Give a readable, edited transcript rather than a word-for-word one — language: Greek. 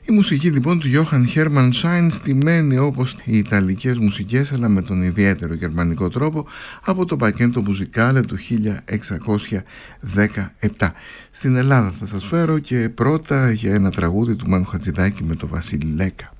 Η μουσική λοιπόν του Johann Hermann Schein, στημένη όπως οι ιταλικές μουσικές αλλά με τον ιδιαίτερο γερμανικό τρόπο, από το Pacchetto Musicale του 1617. Στην Ελλάδα θα σας φέρω και πρώτα για ένα τραγούδι του Μάνου Χατζηδάκη με το Βασίλη Λέκα.